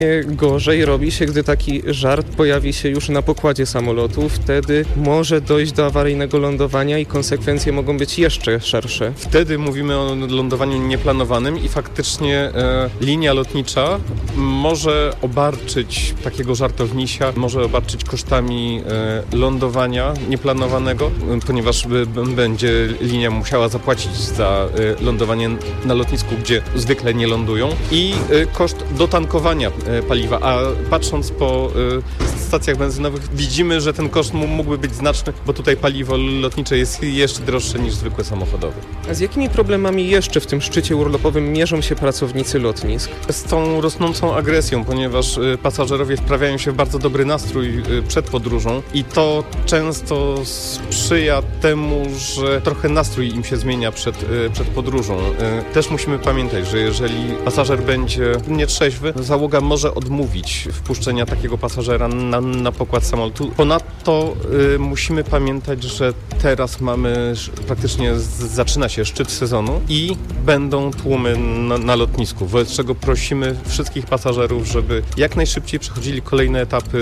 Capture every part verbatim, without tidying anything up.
Gorzej robi się, gdy taki żart pojawi się już na pokładzie samolotu. Wtedy może dojść do awaryjnego lądowania i konsekwencje mogą być jeszcze szersze. Wtedy mówimy o lądowaniu nieplanowanym i faktycznie e, linia lotnicza może obarczyć takiego żartownisia, może obarczyć kosztami e, lądowania nieplanowanego, ponieważ b, b, będzie linia musiała zapłacić za e, lądowanie na lotnisku, gdzie zwykle nie lądują, i e, koszt dotankowania paliwa, a patrząc po y, stacjach benzynowych widzimy, że ten koszt mógłby być znaczny, bo tutaj paliwo lotnicze jest jeszcze droższe niż zwykłe samochodowe. A z jakimi problemami jeszcze w tym szczycie urlopowym mierzą się pracownicy lotnisk? Z tą rosnącą agresją, ponieważ y, pasażerowie wprawiają się w bardzo dobry nastrój y, przed podróżą i to często sprzyja temu, że trochę nastrój im się zmienia przed, y, przed podróżą. Y, też musimy pamiętać, że jeżeli pasażer będzie nietrzeźwy, załoga może odmówić wpuszczenia takiego pasażera na, na pokład samolotu. Ponadto y, musimy pamiętać, że teraz mamy, praktycznie z, zaczyna się szczyt sezonu i będą tłumy na, na lotnisku, wobec czego prosimy wszystkich pasażerów, żeby jak najszybciej przechodzili kolejne etapy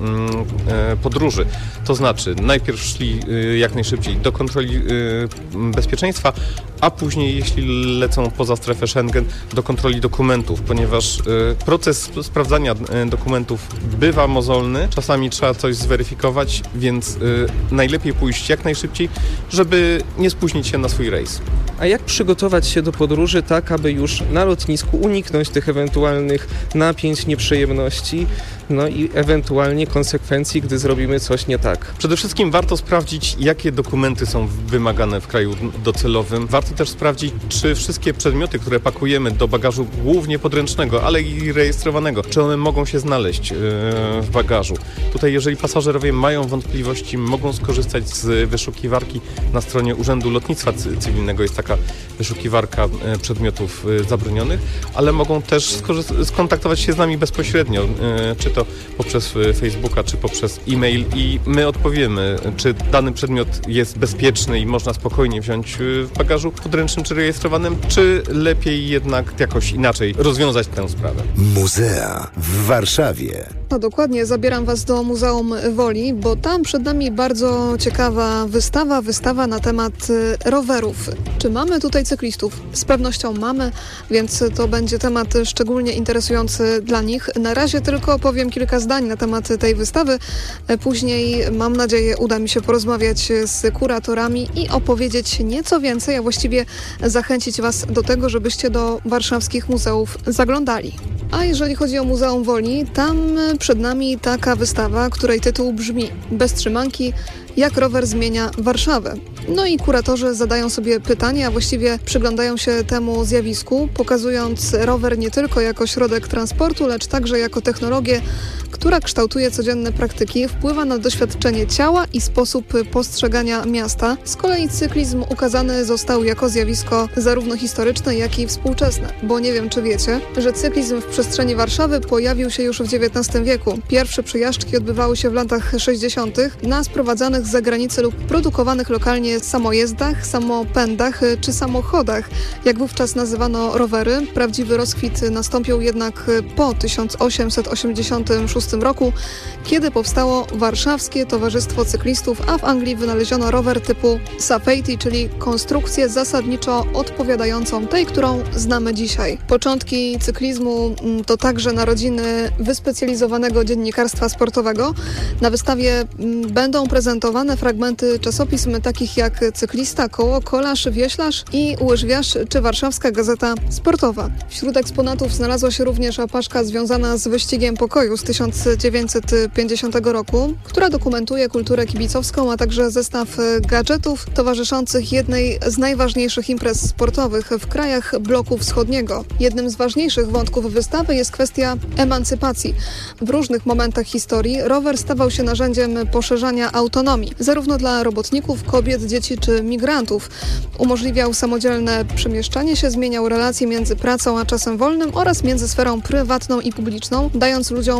y, y, podróży. To znaczy najpierw szli y, jak najszybciej do kontroli y, bezpieczeństwa, a później, jeśli lecą poza strefę Schengen, do kontroli dokumentów, ponieważ y, proces sprawdzania dokumentów bywa mozolny, czasami trzeba coś zweryfikować, więc y, najlepiej pójść jak najszybciej, żeby nie spóźnić się na swój rejs. A jak przygotować się do podróży tak, aby już na lotnisku uniknąć tych ewentualnych napięć, nieprzyjemności, no i ewentualnie konsekwencji, gdy zrobimy coś nie tak? Przede wszystkim warto sprawdzić, jakie dokumenty są wymagane w kraju docelowym. Warto też sprawdzić, czy wszystkie przedmioty, które pakujemy do bagażu głównie podręcznego, ale i rejestrowanego, czy one mogą się znaleźć yy, w bagażu. Tutaj, jeżeli pasażerowie mają wątpliwości, mogą skorzystać z wyszukiwarki na stronie Urzędu Lotnictwa Cywilnego. Jest taka wyszukiwarka yy, przedmiotów yy, zabronionych, ale mogą też skorzy- skontaktować się z nami bezpośrednio, yy, czy to poprzez Facebooka, czy poprzez e-mail, i my odpowiemy, czy dany przedmiot jest bezpieczny i można spokojnie wziąć w bagażu podręcznym czy rejestrowanym, czy lepiej jednak jakoś inaczej rozwiązać tę sprawę. Muzea w Warszawie. No dokładnie, zabieram Was do Muzeum Woli, bo tam przed nami bardzo ciekawa wystawa, wystawa na temat rowerów. Czy mamy tutaj cyklistów? Z pewnością mamy, więc to będzie temat szczególnie interesujący dla nich. Na razie tylko powiem kilka zdań na temat tej wystawy. Później, mam nadzieję, uda mi się porozmawiać z kuratorami i opowiedzieć nieco więcej, a właściwie zachęcić Was do tego, żebyście do warszawskich muzeów zaglądali. A jeżeli chodzi o Muzeum Woli, tam przed nami taka wystawa, której tytuł brzmi Bez trzymanki, jak rower zmienia Warszawę. No i kuratorzy zadają sobie pytania, a właściwie przyglądają się temu zjawisku, pokazując rower nie tylko jako środek transportu, lecz także jako technologię, która kształtuje codzienne praktyki, wpływa na doświadczenie ciała i sposób postrzegania miasta. Z kolei cyklizm ukazany został jako zjawisko zarówno historyczne, jak i współczesne. Bo nie wiem, czy wiecie, że cyklizm w przestrzeni Warszawy pojawił się już w dziewiętnastym wieku. Pierwsze przejażdżki odbywały się w latach sześćdziesiątych na sprowadzanych z zagranicy lub produkowanych lokalnie samojezdach, samopędach czy samochodach, jak wówczas nazywano rowery. Prawdziwy rozkwit nastąpił jednak po tysiąc osiemset osiemdziesiątym szóstym roku, kiedy powstało Warszawskie Towarzystwo Cyklistów, a w Anglii wynaleziono rower typu Safety, czyli konstrukcję zasadniczo odpowiadającą tej, którą znamy dzisiaj. Początki cyklizmu to także narodziny wyspecjalizowanego dziennikarstwa sportowego. Na wystawie będą prezentowane fragmenty czasopism takich jak Cyklista, Koło, Kolarz, Wioślarz i Łyżwiarz czy Warszawska Gazeta Sportowa. Wśród eksponatów znalazła się również apaszka związana z wyścigiem pokoju z tysiąc dziewięćset pięćdziesiątego roku, która dokumentuje kulturę kibicowską, a także zestaw gadżetów towarzyszących jednej z najważniejszych imprez sportowych w krajach bloku wschodniego. Jednym z ważniejszych wątków wystawy jest kwestia emancypacji. W różnych momentach historii rower stawał się narzędziem poszerzania autonomii, zarówno dla robotników, kobiet, dzieci czy migrantów. Umożliwiał samodzielne przemieszczanie się, zmieniał relacje między pracą a czasem wolnym oraz między sferą prywatną i publiczną, dając ludziom większą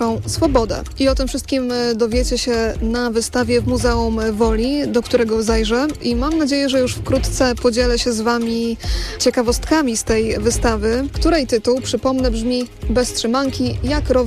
naszą swobodę. I o tym wszystkim dowiecie się na wystawie w Muzeum Woli, do którego zajrzę i mam nadzieję, że już wkrótce podzielę się z Wami ciekawostkami z tej wystawy, której tytuł, przypomnę, brzmi Bez trzymanki, jak rower